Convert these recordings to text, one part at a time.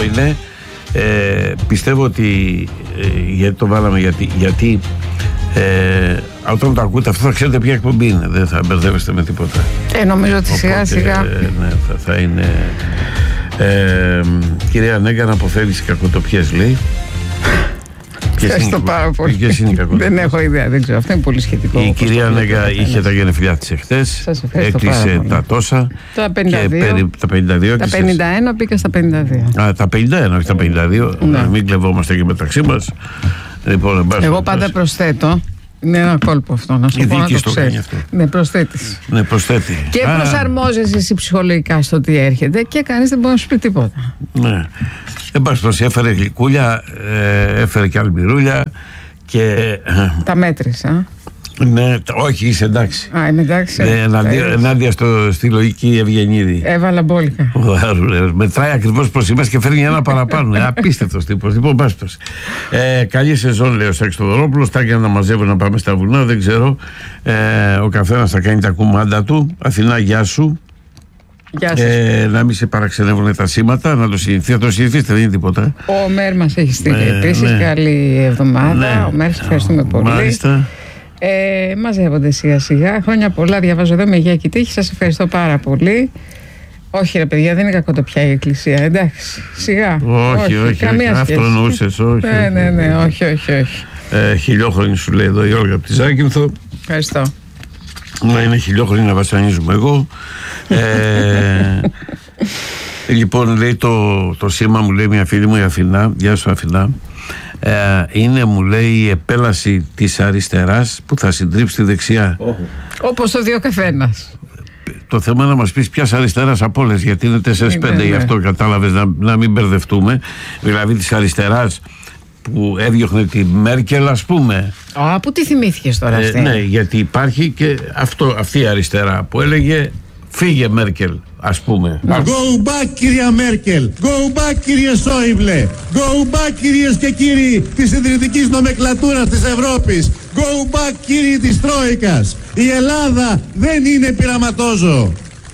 είναι. Πιστεύω ότι γιατί το βάλαμε, γιατί όταν το ακούτε αυτό θα ξέρετε ποια εκπομπή είναι. Δεν θα μπερδεύεστε με τίποτα. Νομίζω ότι σιγά σιγά ναι, θα είναι. Κυρία Νέγκα, να αποφεύγεις κακοτοπιές, λέει. Ευχαριστώ πάρα πολύ. Δεν έχω ιδέα, δεν ξέρω. Αυτό είναι πολύ σχετικό. Η κυρία Νέγκα είχε τα γενεθλιά της εχθές. Έκλεισε τα τόσα. Τα 52. Τα 52. Τα 51 πήγα στα 52. Α, τα 51, όχι τα 52. Να μην κλεβόμαστε και μεταξύ μας. Λοιπόν, εγώ πάντα προσθέτω. Είναι ένα κόλπο αυτό, να σου πω να το ξέρεις. Ναι, προσθέτεις. Ναι, προσθέτει. Και προσαρμόζεσαι εσύ ψυχολογικά στο τι έρχεται και κανείς δεν μπορεί να σου πει τίποτα. Ναι. Εν πάση περιπτώσει, έφερε γλυκούλια, έφερε και αλμυρούλια και... Τα μέτρησα. Ναι, όχι, είσαι εντάξει. Α, είμαι εντάξει. Ενάντια στη λογική Ευγενίδη. Έβαλα μπόλικα. Μετράει ακριβώς πως είμαστε και φέρνει ένα παραπάνω. Απίστευτος τύπος. Λοιπόν, πάστος. Καλή σεζόν, λέει ο Σαξιτοδωρόπουλος. Τα για να μαζεύουν να πάμε στα βουνά, δεν ξέρω. Ο καθένας θα κάνει τα κουμάντα του. Αθηνά, γεια σου. Να μην σε παραξενεύουν τα σήματα, να το συνηθίσετε, δεν είναι τίποτα. Ο Μέρ μας έχει στείλει επίσης. Καλή εβδομάδα. Ο Μέρ, ευχαριστούμε πολύ. Μάλιστα. Μαζεύονται σιγά σιγά. Χρόνια πολλά. Διαβάζω εδώ με υγεία και τύχη. Σας ευχαριστώ πάρα πολύ. Όχι, ρε παιδιά, δεν είναι κακοτοπιά η εκκλησία. Εντάξει, σιγά. Όχι. Καμία σχέση. Αυτό εννοούσες, όχι. Ναι, όχι. Χιλιόχρονη σου λέει εδώ η Όλγα από τη Ζάκυνθο. Ευχαριστώ. Να είναι χιλιόχρονη να βασανίζουμε εγώ. Λοιπόν, λέει το σήμα μου, λέει μια φίλη μου η Αθηνά. Γεια σου, Αθηνά. Είναι, μου λέει, η επέλαση της αριστεράς που θα συντρίψει τη δεξιά. Όπως το δύο καθένας. Το θέμα είναι να μας πεις ποιας αριστεράς από όλες, γιατί είναι 4-5, γι' αυτό κατάλαβες, να μην μπερδευτούμε. Δηλαδή της αριστεράς που έδιωχνε τη Μέρκελ, ας πούμε. Πού τη θυμήθηκες τώρα αυτή? Ναι, γιατί υπάρχει και αυτή η αριστερά που έλεγε φύγε Μέρκελ, ας πούμε. Go back, κυρία Μέρκελ. Go back, κύριε Σόιμπλε. Go back, κυρίες και κύριοι της ιδρυτικής νομεκλατούρας της Ευρώπης. Go back, κύριοι της Τρόικας. Η Ελλάδα δεν είναι πειραματόζωο.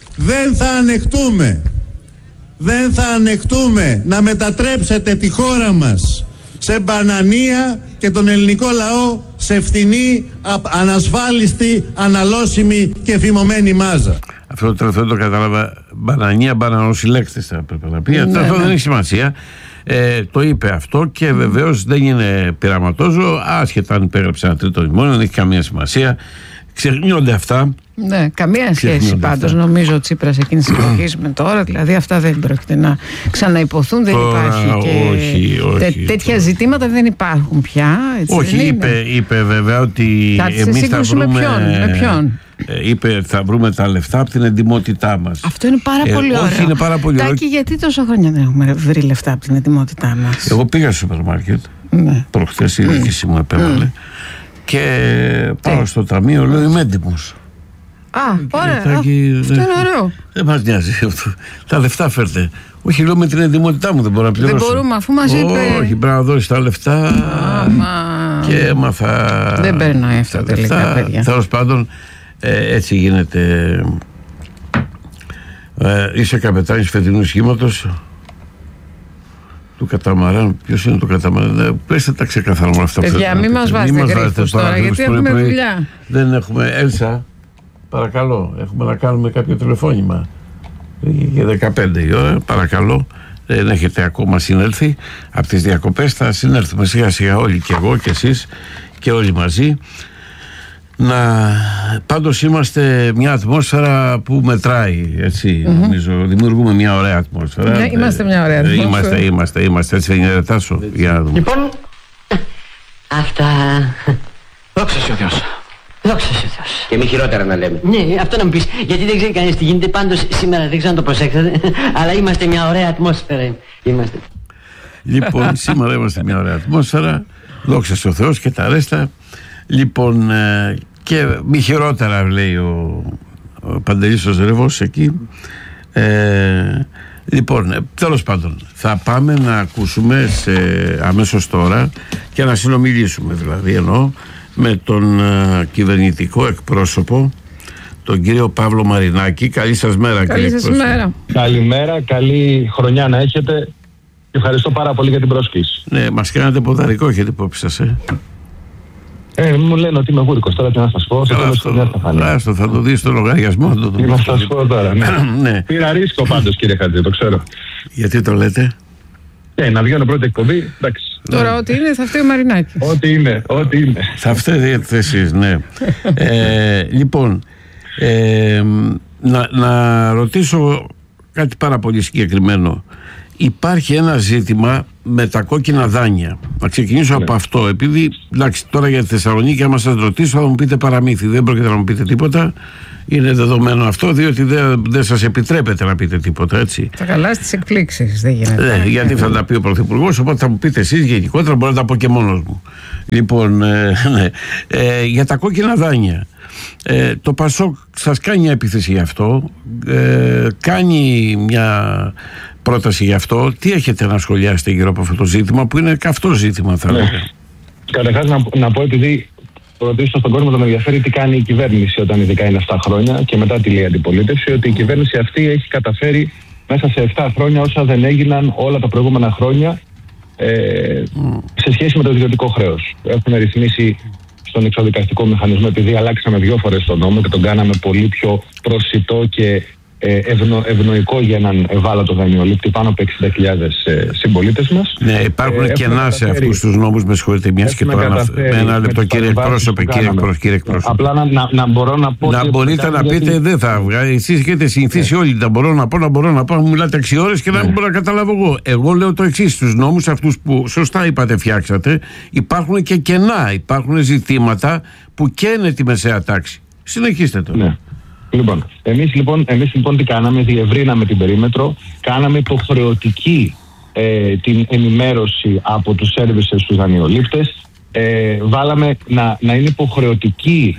Δεν θα ανεχτούμε να μετατρέψετε τη χώρα μας σε μπανανία και τον ελληνικό λαό σε φθηνή, ανασφάλιστη, αναλώσιμη και φημωμένη μάζα. Αυτό το τελευταίο το κατάλαβα. Μπανανία, μπανανοσυλλέκτες θα πρέπει να πει. Αυτό δεν έχει σημασία. Το είπε αυτό και βεβαίως δεν είναι πειραματόζωο. Άσχετα αν υπέγραψε ένα τρίτο μνημόνιο, δεν έχει καμία σημασία. Ξεχνιόνται αυτά. Ναι, καμία σχέση πάντως νομίζω ο Τσίπρας εκείνης της εποχής με τώρα. Δηλαδή αυτά δεν πρόκειται να ξαναϋποθούν. Δεν υπάρχει όχι. Τέτοια ζητήματα δεν υπάρχουν πια. Έτσι, όχι, είπε βέβαια ότι εμείς θα βρούμε. Με ποιον? Είπε θα βρούμε τα λεφτά από την εντιμότητά μας. Αυτό είναι πάρα πολύ ωραίο. Όχι, είναι πάρα πολύ ωραίο. Τάκη, γιατί τόσα χρόνια δεν έχουμε βρει λεφτά από την εντιμότητά μας? Εγώ πήγα στο σούπερ μάρκετ προχθές, η διοίκηση μου επέβαλε και πάω στο ταμείο, λέω είμαι έντιμος. Ωραία. Αυτό είναι ωραίο. Δεν μας νοιάζει αυτό. Τα λεφτά φέρτε. Όχι, λέω με την εντιμότητά μου δεν μπορώ να πληρώσω. Δεν μπορούμε, αφού μας είπε. Όχι, πρέπει να δώσει τα λεφτά. Και έμαθα. Δεν περνάει αυτό τελικά, παιδιά. Τέλος πάντων, έτσι γίνεται. Είσαι καπετάνης φετινού σχήματος του καταμαράν. Ποιος είναι το καταμαράν? Πέστε τα ξεκαθαρά με αυτά. Παιδιά, μην μας βάζετε γρίφους τώρα, γιατί έχουμε δουλειά. Δεν έχουμε. Έλσα, παρακαλώ, έχουμε να κάνουμε κάποιο τηλεφώνημα για 15 η ώρα, παρακαλώ. Δεν έχετε ακόμα συνέλθει από τις διακοπές. Θα συνέλθουμε σιγά σιγά όλοι, και εγώ και εσείς και όλοι μαζί. Πάντως είμαστε μια ατμόσφαιρα που μετράει, έτσι, νομίζω. Δημιουργούμε μια ωραία ατμόσφαιρα. Ναι, είμαστε μια ωραία ατμόσφαιρα. Είμαστε, έτσι δεν είναι, Τάσο? Για να δούμε. Λοιπόν, αυτά. Δόξα σε ο Θεός. Δόξα σε ο Θεός. Και μη χειρότερα να λέμε. Ναι, αυτό να μου πεις, γιατί δεν ξέρει κανείς τι γίνεται. Πάντως σήμερα δεν ξέρω να το προσέξετε, αλλά είμαστε μια ωραία ατμόσφαιρα. Λοιπόν, σήμερα είμαστε μια ωραία ατμόσφαιρα. Δόξα σε ο Θεός και τα ρέστα. Λοιπόν, και μη χειρότερα, λέει ο Παντελής ο Ζερεβός εκεί. Λοιπόν, τέλος πάντων, θα πάμε να ακούσουμε αμέσως τώρα και να συνομιλήσουμε, δηλαδή εννοώ, με τον κυβερνητικό εκπρόσωπο, τον κύριο Παύλο Μαρινάκη. Καλή σας μέρα, κύριε εκπρόσωπο. Καλημέρα, καλή χρονιά να έχετε. Ευχαριστώ πάρα πολύ για την πρόσκληση. Ναι, μας κάνατε ποδαρικό, έχετε υπόψη σας, Μου λένε ότι είμαι γούρικος, τώρα τι να σας πω. Άστο, θα το δεις στο λογαριασμό. Τι να σας πω τώρα, ναι. Πήρα ρίσκο πάντως, κύριε Χατζή, το ξέρω. Γιατί το λέτε? Να βγαίνω πρώτη εκπομπή, εντάξει. Τώρα ό,τι είναι θα φταίει ο Μαρινάκης. Ό,τι είναι. Θα φταίτε εσείς, ναι. Λοιπόν, να ρωτήσω κάτι πάρα πολύ συγκεκριμένο. Υπάρχει ένα ζήτημα με τα κόκκινα δάνεια. Να ξεκινήσω από αυτό. Επειδή, εντάξει, τώρα για τη Θεσσαλονίκη, άμα σας ρωτήσω, θα μου πείτε παραμύθι. Δεν πρόκειται να μου πείτε τίποτα. Είναι δεδομένο αυτό, διότι δεν σας επιτρέπεται να πείτε τίποτα, έτσι. Τα καλά στις εκπλήξεις, δεν γίνεται. Γιατί θα τα πει ο Πρωθυπουργός, οπότε θα μου πείτε εσείς γενικότερα, μπορώ να τα πω και μόνος μου. Λοιπόν, για τα κόκκινα δάνεια. Το ΠΑΣΟΚ σας κάνει μια επίθεση γι' αυτό, κάνει μια πρόταση γι' αυτό. Τι έχετε να σχολιάσετε γύρω από αυτό το ζήτημα, που είναι καυτό ζήτημα, θα λέγαμε? Καταρχάς να πω, επειδή ρωτήσω στον κόσμο τον ενδιαφέρει τι κάνει η κυβέρνηση όταν ειδικά είναι 7 χρόνια και μετά τη λέει αντιπολίτευση, ότι η κυβέρνηση αυτή έχει καταφέρει μέσα σε 7 χρόνια όσα δεν έγιναν όλα τα προηγούμενα χρόνια σε σχέση με το ιδιωτικό χρέος. Έχουμε ρυθμίσει στον εξοδικαστικό μηχανισμό, επειδή αλλάξαμε 2 φορές τον νόμο και τον κάναμε πολύ πιο προσιτό και ευνοϊκό για έναν ευάλωτο δανειολήπτη, πάνω από 60.000 συμπολίτες μας. Ναι, υπάρχουν κενά σε αυτούς τους νόμους, με συγχωρείτε, μιας και τώρα. Ένα λεπτό, κύριε εκπρόσωπε. Απλά να μπορώ να πω. Να μπορείτε να πείτε, δεν θα βγάλει. Εσείς έχετε συνηθίσει όλοι να μπορώ να πω, μου μιλάτε 6 ώρες και να μην μπορώ να καταλάβω εγώ. Εγώ λέω το εξής: στους νόμους αυτούς που σωστά είπατε, φτιάξατε, υπάρχουν και κενά, υπάρχουν ζητήματα που καίνε τη μεσαία τάξη. Συνεχίστε το. Ναι. Εμείς λοιπόν τι κάναμε? Διευρύναμε την περίμετρο, κάναμε υποχρεωτική την ενημέρωση από τους services στους δανειολήπτες, βάλαμε να είναι υποχρεωτική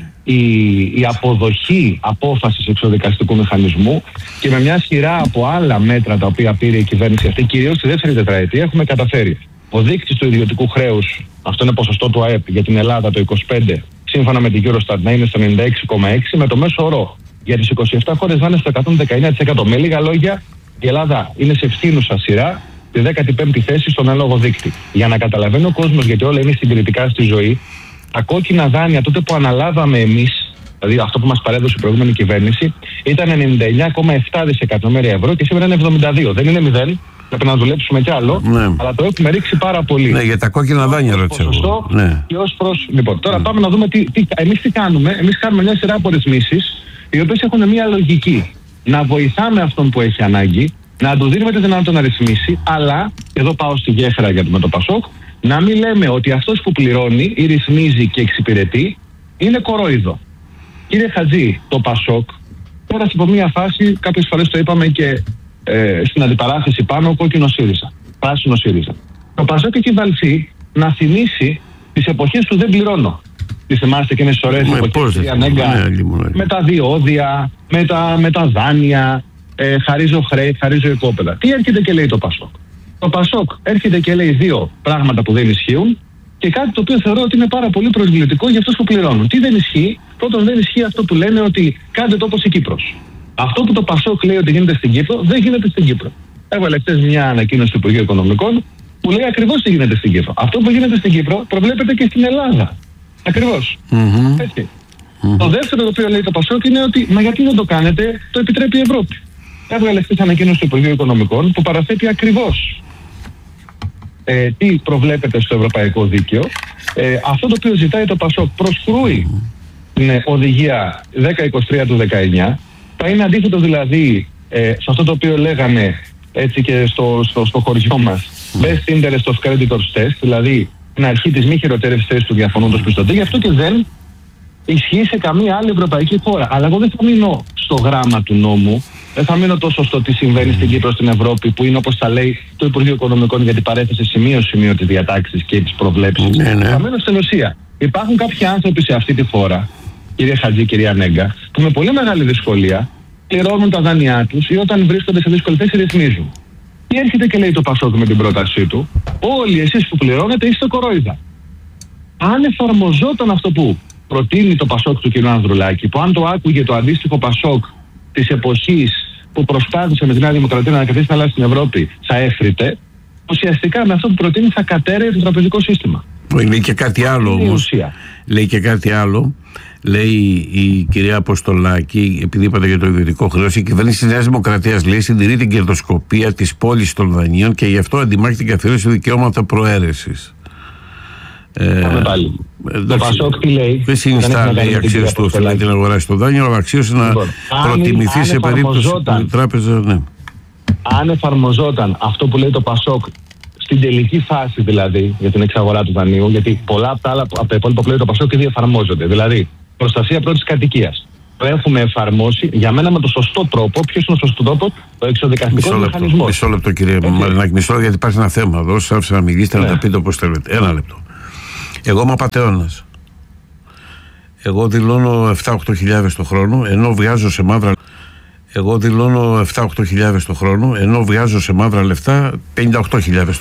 η αποδοχή απόφασης εξοδικαστικού μηχανισμού, και με μια σειρά από άλλα μέτρα τα οποία πήρε η κυβέρνηση αυτή, κυρίως στη δεύτερη τετραετία, έχουμε καταφέρει ο δείκτης του ιδιωτικού χρέους, αυτό είναι ποσοστό του ΑΕΠ για την Ελλάδα το 25, σύμφωνα με την Eurostat να είναι στο 96,6, με το μέσο όρο για τις 27 χώρες να είναι στο 119%. Με λίγα λόγια, η Ελλάδα είναι σε ευθύνουσα σειρά τη 15η θέση στον ελόγο δείκτη. Για να καταλαβαίνει ο κόσμος, γιατί όλα είναι συγκριτικά στη ζωή, τα κόκκινα δάνεια τότε που αναλάβαμε εμείς, δηλαδή αυτό που μας παρέδωσε η προηγούμενη κυβέρνηση, ήταν 99,7 δισεκατομμύρια ευρώ και σήμερα είναι 72. Δεν είναι 0. Πρέπει να δουλέψουμε κι άλλο, αλλά το έχουμε ρίξει πάρα πολύ. Ναι, για τα κόκκινα δάνεια ρώτησα. Ναι. Και ως προς... Λοιπόν, τώρα πάμε να δούμε εμείς τι κάνουμε. Εμείς κάνουμε μια σειρά από ρυθμίσεις, οι οποίες έχουν μια λογική. Να βοηθάμε αυτόν που έχει ανάγκη, να του δίνουμε τη δυνατότητα να ρυθμίσει, αλλά, εδώ πάω στη γέφυρα με το ΠΑΣΟΚ, να μην λέμε ότι αυτός που πληρώνει ή ρυθμίζει και εξυπηρετεί είναι κορόιδο. Κύριε Χατζή, το ΠΑΣΟΚ πέρασε από μια φάση, κάποιες φορές το είπαμε και στην αντιπαράθεση πάνω, κόκκινο ΣΥΡΙΖΑ, πράσινο ΣΥΡΙΖΑ. Το ΠΑΣΟΚ έχει βαλθεί να θυμίσει τις εποχές του δεν πληρώνω. Τις θυμάστε εκείνες τις ωραίες εποχές, κυρία Νέγκα, με τα διόδια, με τα δάνεια, χαρίζω χρέη, χαρίζω οικόπεδα. Τι έρχεται και λέει το ΠΑΣΟΚ? Το ΠΑΣΟΚ έρχεται και λέει 2 πράγματα που δεν ισχύουν και κάτι το οποίο θεωρώ ότι είναι πάρα πολύ προσβλητικό για αυτούς που πληρώνουν. Τι δεν ισχύει? Πρώτον, δεν ισχύει αυτό που λένε ότι κάντε το όπως η Κύπρος. Αυτό που το ΠΑΣΟΚ λέει ότι γίνεται στην Κύπρο, δεν γίνεται στην Κύπρο. Έβαλε χθες μια ανακοίνωση του Υπουργείου Οικονομικών που λέει ακριβώς τι γίνεται στην Κύπρο. Αυτό που γίνεται στην Κύπρο προβλέπεται και στην Ελλάδα. Ακριβώς. Έτσι. Το δεύτερο το οποίο λέει το ΠΑΣΟΚ είναι ότι, μα γιατί δεν το κάνετε, το επιτρέπει η Ευρώπη. Έβγαλε χθες ανακοίνωση του Υπουργείου Οικονομικών που παραθέτει ακριβώς τι προβλέπεται στο ευρωπαϊκό δίκαιο. Αυτό το οποίο ζητάει το ΠΑΣΟΚ προσκρούει την οδηγία 1023 του 19. Θα είναι αντίθετο δηλαδή σε αυτό το οποίο λέγανε έτσι και στο χωριό μας, best interest of creditors test, δηλαδή την αρχή της μη χειροτέρευσης θέσης του διαφωνούντος πιστωτή. Γι' αυτό και δεν ισχύει σε καμία άλλη ευρωπαϊκή χώρα. Αλλά εγώ δεν θα μείνω στο γράμμα του νόμου, δεν θα μείνω τόσο στο τι συμβαίνει στην Κύπρο, στην Ευρώπη, που είναι όπως τα λέει το Υπουργείο Οικονομικών για την παρέθεση σημείο-σημείο της διατάξης και της προβλέψης. Θα μείνω στην ουσία. Υπάρχουν κάποιοι άνθρωποι σε αυτή τη χώρα, κύριε Χατζή, κυρία Νέγκα, που με πολύ μεγάλη δυσκολία πληρώνουν τα δάνειά τους ή όταν βρίσκονται σε δύσκολη θέση ρυθμίζουν. Τι έρχεται και λέει το ΠΑΣΟΚ με την πρότασή του? Όλοι εσείς που πληρώνετε είστε κορόιδα. Αν εφαρμοζόταν αυτό που προτείνει το ΠΑΣΟΚ του κ. Ανδρουλάκη, που αν το άκουγε το αντίστοιχο ΠΑΣΟΚ της εποχής που προσπάθησε με τη Νέα Δημοκρατία να κρατήσει την Ελλάδα στην Ευρώπη, θα έφρυτε, ουσιαστικά με αυτό που προτείνει θα κατέρεε το τραπεζικό σύστημα. Λέει και κάτι άλλο όμως. Λέει και κάτι άλλο. Λέει η κυρία Αποστολάκη, επειδή είπατε για το ιδιωτικό χρέος, η κυβέρνηση της Νέας Δημοκρατίας, λέει, συντηρεί την κερδοσκοπία της πώλησης των δανείων και γι' αυτό αντιμάχει την καθιέρωση δικαιώματα προαίρεσης. Πάμε πάλι. Το Πασόκ τι λέει? Δεν συνιστά, λέει, η αξίωση του οφείλει την αγοράσει το δάνειο, αλλά αξίωση να προτιμηθεί σε περίπτωση που η τράπεζα. Ναι. Αν εφαρμοζόταν αυτό που λέει το Πασόκ στην τελική φάση, δηλαδή για την εξαγορά του δανείου, γιατί πολλά από τα άλλα από τα υπόλοιπα που λέει το Πασόκ ήδη εφαρμόζονται. Δηλαδή, προστασία πρώτης κατοικίας. Το έχουμε εφαρμόσει για μένα με το σωστό τρόπο. Ποιος είναι ο σωστό τρόπο? Το εξοδικαστικό μηχανισμό. Μισό λεπτό, κύριε Μαρινάκη, μισό, γιατί υπάρχει ένα θέμα εδώ. Σας άφησα να μιλήσετε, να τα πείτε όπως θέλετε. Ένα λεπτό. Εγώ είμαι απατεώνας. Εγώ δηλώνω 7-8 χιλιάδες το χρόνο, ενώ βγάζω σε μαύρα. Εγώ δηλώνω 7-8 χιλιάδες το χρόνο, ενώ βγάζω σε μαύρα λεφτά 58.000